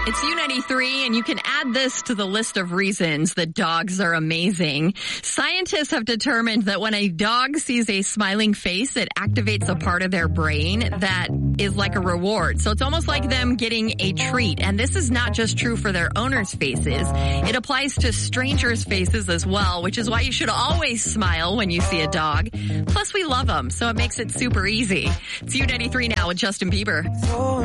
It's U93, and you can add this to the list of reasons that dogs are amazing. Scientists have determined that when a dog sees a smiling face, it activates a part of their brain that is like a reward. So it's almost like them getting a treat. And this is not just true for their owners' faces. It applies to strangers' faces as well, which is why you should always smile when you see a dog. Plus, we love them, so it makes it super easy. It's U93 now with Justin Bieber.